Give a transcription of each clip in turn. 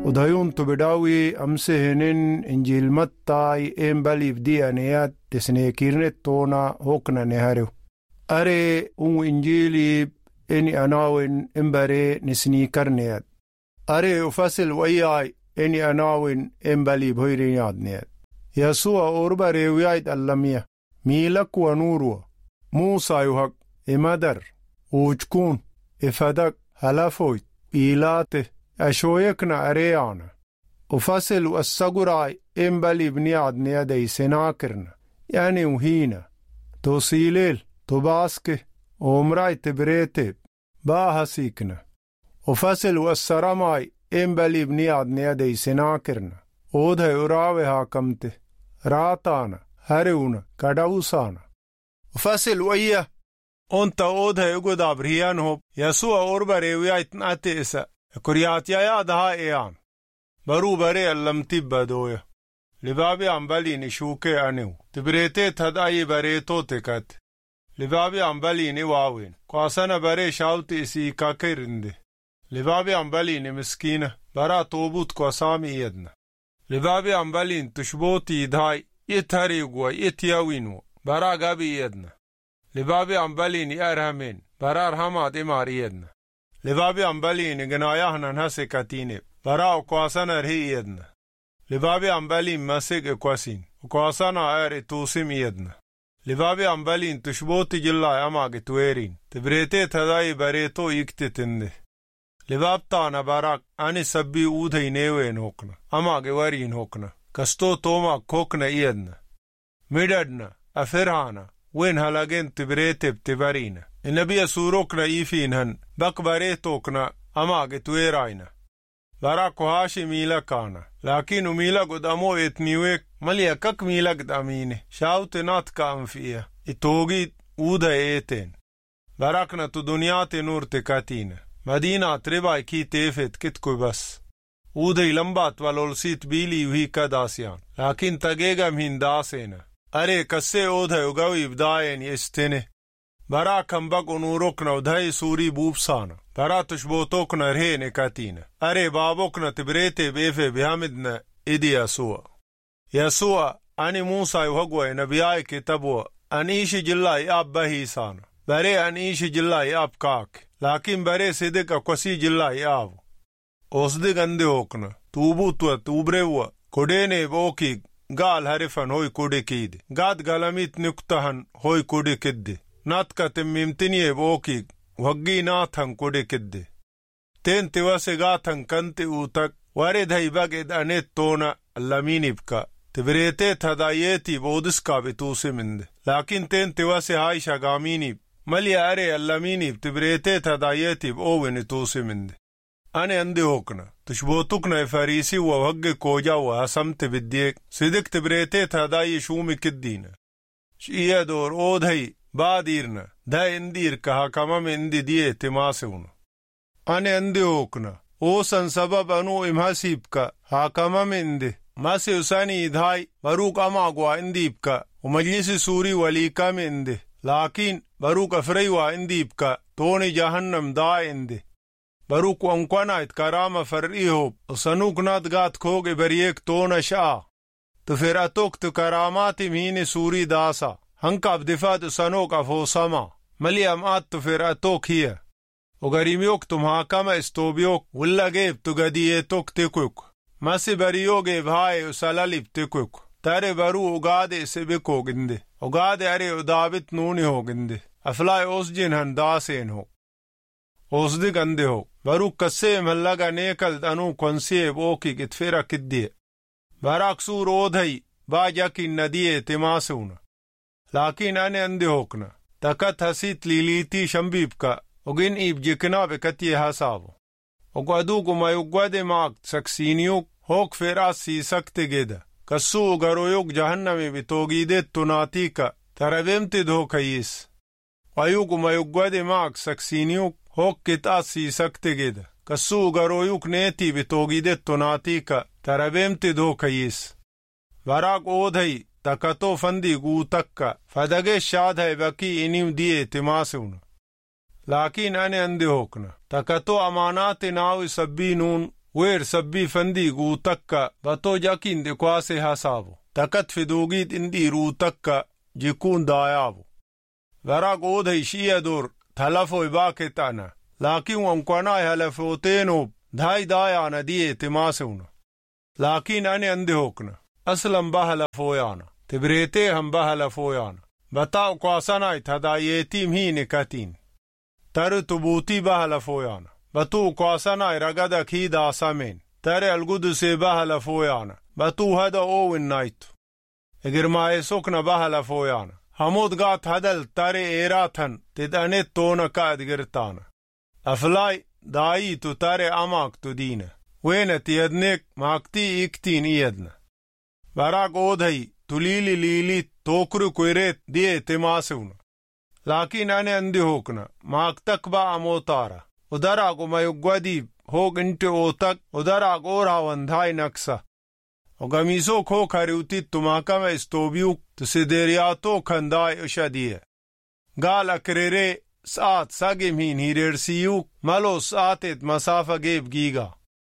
ودايون تبداوي أمسهنن إنجيل متى إمبالي بدي أنيات تسنيكيرنت تونا هوكنا نهارو أري إنجيلي إني أناوين إمباري نسنيكرنيات أري أفصل وياي إني أناوين إمبالي بهيرينيات نيات يسوع أوربا ريويايت اللمية ميلك ونورو موسى يوحق إمادر وجكون إفادك هلافويت إيلاته أشويكنا أريانا وفصل والسقراي إمبالي بنياد نيادي سناكرنا يعني وهينا توصيليل تباسكه ومراي تبريتب باها سيكنا وفصل والسرماي إمبالي بنياد نيادي سناكرنا وده يراوي هاكمته راتانا هريونا كداوسانا وفصل ويا أنت وده يقود أبريان هوب يسوع أوربا ريويايت ناتيسا كريات يا دها إيان برو بري اللمتي بدويا لبابي أمبالي نشوكي أنيو تبريتي تدعي بريتو تكت لبابي أمبالي نواوين قاسنا بري شاوتي سيكا كيرندي لبابي أمبالي نمسكينة برا توبوت قاسامي يدنا لبابي أمبالي تشبوتي دهاي يتهريقوا يتياوينو برا غابي يدنا لبابي أمبالي نيارهمين برا رحمات إماري يدنا لبابي أمبالي نغناياهنا نحسي كاتيني برا وقاسنا رهي يدنا لبابي أمبالي مسيق اقواسين وقاسنا آر توسيم يدنا لبابي أمبالي تشبوتي جلا أماغ تويرين تبريتي تداي بريتو يكتتنده لباب تانا باراك أني سبي اوده نيوين هوكنا أماغ وارين هوكنا كستو توما كوكنا يدنا مددنا أفرهانا وين هلاغين تبريتي بتبارينا النبي سوروكنا يفينهن بق بريتوكنا أماغ تويراينا باراكو هاشي ميلا كانا لكن ميلا قدامو اتنيوك مليا كك ميلا قداميني شاوت نات كام فيها اتوغيت اودا ايتين باراكنا تو دنياتي نور تكاتين مدينة ترباي كي تيفت كتكوي بس اودا لمبات والولسيت بيلي وهي كداسيان لكن تاقيقا مهين داسينا اري كسي اودا يوغاوي بداين يستيني باراكم بق نوركنا ودهي سوري بوبسانا برا تشبوتوكنا رهي نكاتينا أري بابوكنا تبريتي بيفي بيامدنا إدي يسوع أني موسى يوهقوي نبياي كتابوا أنيشي جلاي أب بهيسانا بري أنيشي جلاي أب كاك لكن بري صدق أكوسي جلاي أب أصدق أندي هوكنا توبوتوا توبريوا كوديني بوكي قال هرفن هوي كودي كيد قاد غلميت نكتهن هوي كودي كد ناتكا تميمتني بوكي وغي ناتن كودي كد تين تواسي غاتن كنت اوتك وارد هاي باقيد انيت تونا اللاميني بكا تبريتي تدايتي بودسكا بتوسي مند لكن تين تواسي هاي شاقاميني ملي اري اللاميني بتبريتي تدايتي بأوين توسي مند أنا عندي هوكنا تشبوتوكنا فريسي ووغي كوجا وهسمت بديك صدق تبريتي تداي شومي كدينا شئيا دور اود هاي باديرنا دا اندير كها كما من اندي ديه تماسونا أنا اندي هوكنا اوسن سبب انو امحاسيبكا ها كما من اندي ماسي اساني ادهاي بروك اماغوا انديبكا ومجلس سوري وليكا من اندي لكن بروك افريوا انديبكا توني جهنم دا اندي بروك وانقوانا اتكرام فرئيهو وصنوك نادغات كوغ بريك تونا شاء تفراتوك تكراماتي مهيني سوري داسا هنكا بدفات سنوك افوسما ملي امات تفراتوك هي وغريميوك تمحاكما استوبيوك ولا جيب تغديتوك تكوك ماسي بريو جيب هاي وسلالي بتكوك تاري برو اغادي سبكو گندي اغادي اري ادابت نوني هو گندي افلاي اوسجين هنداسين هو اوسدي گندي هو برو كسي ملغا نيكل دانو كونسي بوكي گتفرا كدي باراك سور اودهي باجاكي النديه تماسونا لكن أنا عندي هوكنا تكت هسيت ليليتي شمبيبكا وجين إيب جكنا بكتي هاسابو وقادوكو ما يقعد معك سكسينيوك هوك فراس سيسكت جدا كسو غرويوك جهنمي بتوغيدت تناتيكا تربمت دو كيس ويوكو ما يقعد معك سكسينيوك هوك كتاس سيسكت جدا كسو غرويوك نيتي بتوغيدت تناتيكا تربمت دو كيس براك اودهي تكتو فندي قوتكا فدقى شاد ہے بکی انیم دیئے تماسونا لكن أنا عندي هوكنا تكتو أمانات ناوي سبينون weer sabbii fandiiguu takka batoo jakiinde kwaase hasaabu takat fiduugiit indhiiruu takka jikuun daayaabu baraa gooda ishiya dur talafoy baake ta'ana laakiin wankwanaa halafooteenoob daay daayaana diyeete maasewna laakiin ani andi hokna aslan bahalafooyaana tibreetee han bahalafooyaana bataa ukwaasanaay tadaayeetiim hiine katiin tare tubuutii bahalafooyaana batuu ukwaasanaay ragada kiidaasameen tare algudusee bahalafooyaana batuu hada oowinnaaytu egirmaaye sokna bahalafooyaana hamood gaat hadal tare eeraatan tidhanet toona ka adgirtaana aflaay daayiitu tare amaaktu diina weena tiyadneek maaktii iktiin iyadna baraaq oodhay tuliili liiliit tookri kwereet diyeete maasewna laakiin ane andi hokna maaktak ba amootaara udaraaq umayugwadiib hoog inte ootak udaraaq ooraawandaay naksa ogamiisook hoog hariwtit tumaakama istoobiyuk tusideeriyaatoo kandaay ishadiye gaal akreree sa'aat sagimhiin hireersiyuk maloo sa'aateet masaafa geeb giiga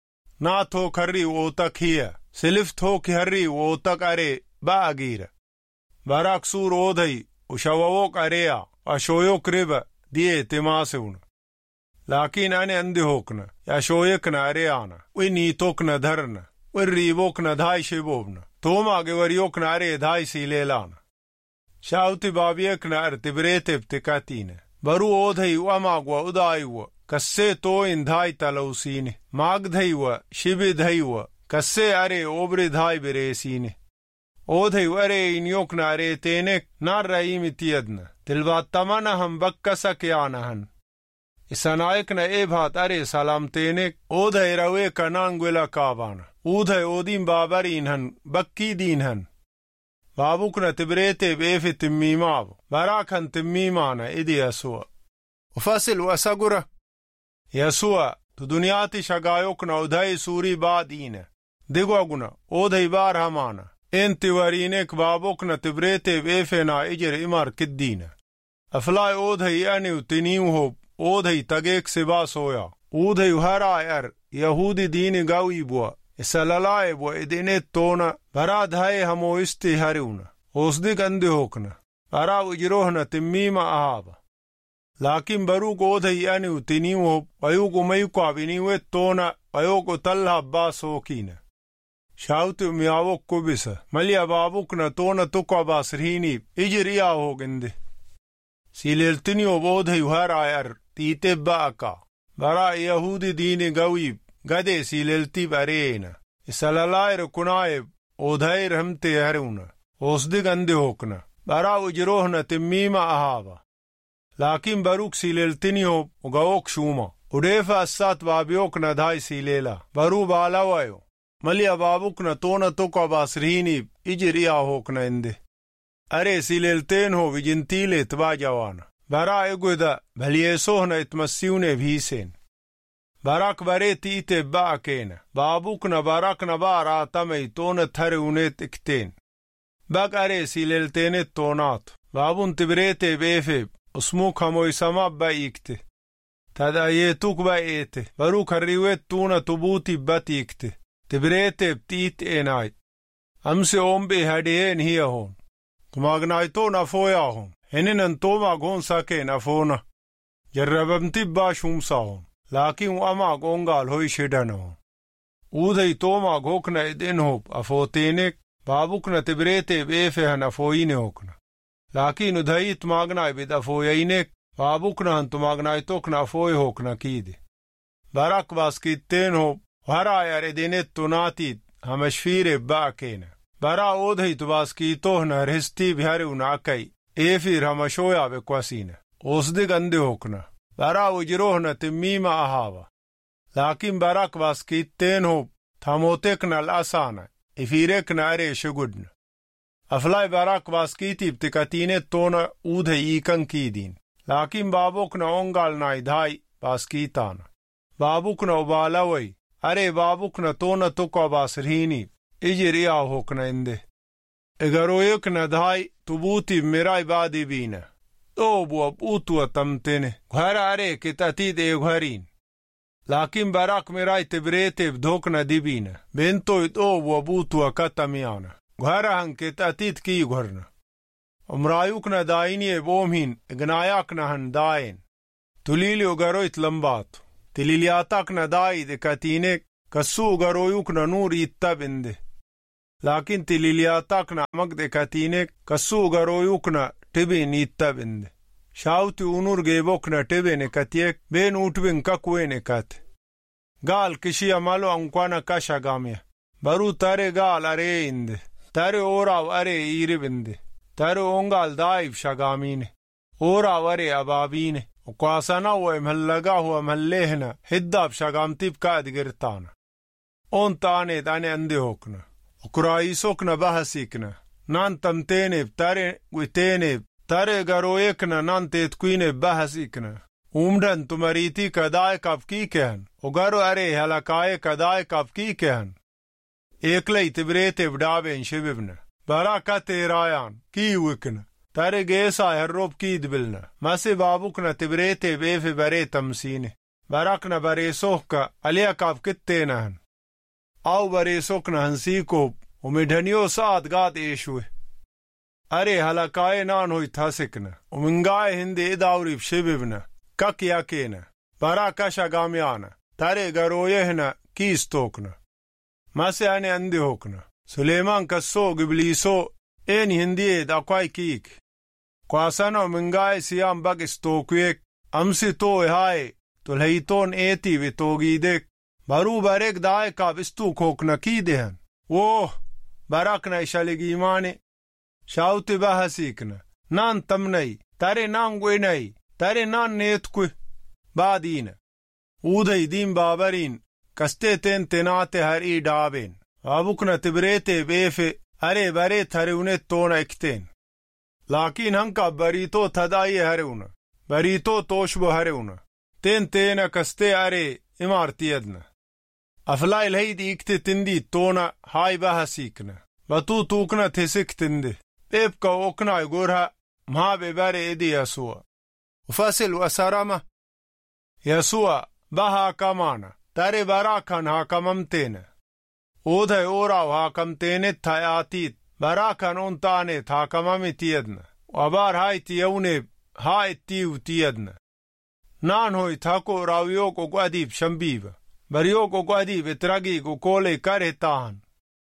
naat hoog harrii wootak hiya silift hoog harrii wootak aree ba'agiira baraaq suur oodhay ushawawook areeya ashooyok riba diyeete maasewna laakiin ane andi hokna yashooyekna areeyaana winiitokna dharna wirriibokna dhaay shiboobna toomaage waryokna aree dhaay siileelaana shaawti baabiyekna artibreetebte katiine baruu oodhay wamaagwa udaaywa kassee tooyin dhaay talawsiine maagdhaywa shibidhaywa kassee aree obri dhaay bereesiine oodhay aree inyokna areeteenek naarrayimitiyadna tilbaattamana han bakkasakyaanahan isanaayekna eebhaat aree salaamteenek oodhay rawee kanaangwela kaabaana uudhay oodiin baabariinhan bakkiidiinhan baabukna tibreeteeb eefe timmiimaabu baraakhan timmiimaana idi yasuwa ufasil wasagura yasuwa tu duniyaati shagaayokna udhay suurii baadhiina digwaguna oodhay baarhamaana enti wariinek baabokna tibreeteeb eefenaa ijir imar kiddiina aflaay oodhay aniw tiniiwhob oodhay tageek sibaasoya uudhay haraay ar yahuudi diini gawiibwa isalalaayebwa idinet toona baraad haye hamooyisti hariwna hoosdig andi hokna baraaw ijirohna timmiima ahaaba laakiin baruug oodhay aniw tiniiwhob wayuug umayukwaab iniwet toona wayoog utalhabbaa sookiina shaawti umyaawok kubisa malya baabukna toona tukwabaasrihiiniib ijir iyaahog indi siileeltiniyoob oodhay haraay ar tiiteb ba'aka baraa yahuudi diini gawiib gadee siileeltiib areeyna isalalaayre kunaayeb oodhayr hamtee hariwna hoosdig andi hokna baraaw ijirohna timmiima ahaaba laakiin baruug siileeltiniyoob ugawok shuuma udheefa assaat baabiyokna dhaay siileela baruu baalawayo malya baabukna toona tukwabaasrihiiniib ijir iyaahokna inde aree siileelteenhoob ijintiileet baajawaana baraa egoda balyeesohna itmassiwneeb hiiseen barak bareeti ite ba'akeena baabukna barakna baaraatamay toona tariwneet ikteen bak aree siileelteenet toonaatu baabun tibreeteeb eefeeb usmuk hamoysama ba'ikte tadayeetuk ba'eete baruk harriwet tuuna tubuutib batiikte tibreeteeb tiit eenaayt amse ombe hadeheen hiyahoon kumaagnaaytoon afooyaahon heninan toomaag hoon sakeen afoona jarrabamtib baashumsaahon laakiin amaag ongaal hoy shedhanahon uudhay toomaag hokna edinhob afooteenek baabukna tibreeteeb eefehan afooyine hokna laakiin udhayit maagnaybid afooyaynek baabuknahan tumaagnaaytokna afooy hokna kiide barak baaskitteenhob haraayar edinet tunaatiid hamashfiireeb ba'akeena baraa oodhay tubaaskiitohna restiib hariwna akay eefiir hamashooyaabe kwasiina oosdig andi hokna baraa ujirohna timmiima ahaaba laakiin barak baaskiitteenhob tamooteknal asaana ifiirekna aree shugudna aflaay barak baaskiitiib tikatiinet toona uudhay iikankiidiin laakiin baabukna ongaalnaay dhaay baaskiitaana baabukna ubaalaway aree baabukna toona tukwabaasrihiiniib ijir iyaahokna inde egaroyekna dhaay tubuutiib miraay baadibiina dhoobwab utuwa tamtene ghara aree kitatiid eeghariin Lakin barak mirai tibrete vdokna dibina. Bento ito wabutu akatamiana. Gwara hanket atit ki gwarna. Umrayukna daini bomhin ignayakna han dain. Tulili ugaroit lambatu. Tililiatakna dai de katine kassu ugaroyukna nur ittabinde. Lakin tililiatakna magde katine kassu ugaroyukna tibin ittabinde. Shauti unur gebokna tibin katiek ben utbin kakwene kat. Gal kishia malo ankwana kashagamia. Baru tare gal are inde. Tare orav are iribinde. Tare ongal daif shagamine. Orav are ababine. وقاسنا ومهلقاه ومهلهنا هداب شاقامتيب كاد قرطانا اون تاني تاني اندي هوكنا وكرايسوكنا بحسيكنا نان تمتينيب تاري ويتينيب تاري غرويكنا نان تيتكوينيب بحسيكنا ومدن تمريتي كداي كافكيكهن وغارو اري هلقاي كداي كافكيكهن ايكلي تبريتي بدابين شببنا براكا تيرايان كي وكنا تاري گيسا هروب كيد بلنا ماسي بابوكنا تبريتي بيفي بري تمسيني براكنا بريسوكا عليا كاف كتينهن او بريسوكنا هنسيكوب ومدهنيو ساعد قاد ايشوه اري هلاكاي نان هوي تاسكنا ومنغاي هندي اداوري بشببنا كاك ياكينا براكا شاقاميانا تاري غرويهنا كيستوكنا ماسي اني اندي هوكنا سليمان كسو قبليسو اين هندي داكواي كيك قاسنا منغاي سيام باق استوكويك امسي تو هاي تلهيتون ايتي وتوغيدك بارو بارك داي كاب استوكوكنا كيدهن ووه باراكنا اشاليگيماني شاوتي بحسيكنا نان تمني تاري نان گويني تاري نان نيتكو بادين اودهي دين بابرين كستيتين تناتي هرئي دابين وابوكنا تبريتي بيفي اري باري تاريونت تونا اكتين لكن هنكا بريتو تدائی هرeuنا بريتو توشبو هرeuنا تين تينا كستي اري امارتيدنا افلاي الهيد اكتي تندي تونا هاي بحسيكنا بطو توكنا تسك تندي بيبكا اوكنا يقورها ما بباري ايدي يسوع وفاسل واسرامة يسوع بها كمانا تاري براكن هاكممتين اوده اورا وهاكمتين تاياتيت براكن اونتاني تاكمامي تيدنا وابار هاي تيوني هاي تيو تيدنا نان هوي تاكو راويوك وقاديب شمبيبا بريوك وقاديب اتراغيك وكولي كاره تاهن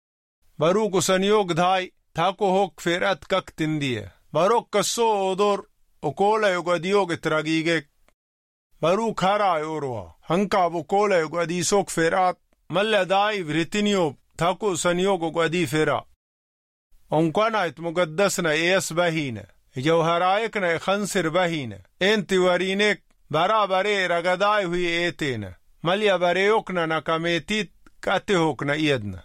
بروك سنيوك داي تاكو هوك فيرات كك تنديه بروك كسو اودور وكولي وقاديوك اتراغيك بروك هارا يوروا هنكا وكولي وقاديسوك فيرات ملا داي بريتينيوب تاكو سنيوك وقادي فيرا انقوانا اتمقدسنا ايس بهينا جوهرايكنا اخنصر بهينا انت ورينك برا بري رغداي हुई एतेना मलिया बरेयोकना नकामेतीत काते होकना इयदना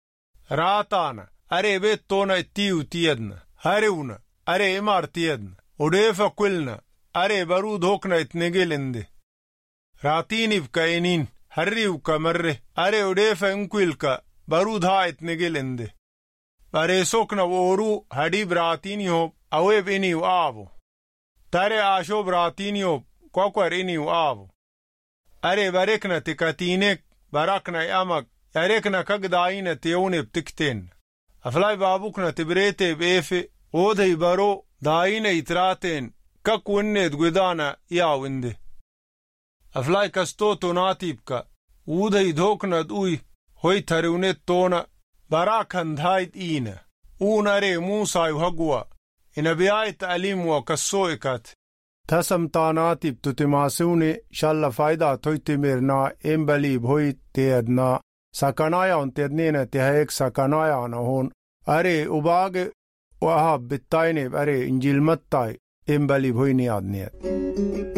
राताना अरे वे तोना तीउ तियदना हरेउना अरे इमार तियदना उडेफा कुलना अरे बरूद होकना इतनेगेलिंदे रातीनिव का इनिन हर्रिव का मर्रे अरे उडेफा इंकुल का बरूद हा इतनेगेलिंदे अरे सोकना वोरू हडी ब्रातीनियो अवेब इनिव आवो तारे आशो ब्रातीनियो कोकर इनिव आवो अरे बरेकना तिकातीनेक बराकना यामक यारेकना कगदाईना तेउनेब तिकतेन अफलाई बाबुकना तिबरेते बेफे ओधई बरो दाईना इतरातेन कक वन्नेद गुदाना याविंदे अफलाई कस्तो तो नातीबका ऊधई धोकना दुई होई थरुने तोना बराकन धाइत ईना ऊन अरे मूसा युहगुआ इन बियायत अलीम व कस्सो इकत تسم تاناتيب تتماسوني شالا فايدة تويتي ميرنا امبالي بوي تيدنا ساكنايا انتدنين تهيك ساكنايا نهون اري وباق وهاب بالتايني اري انجيل متاي امبالي بوي نيادنيت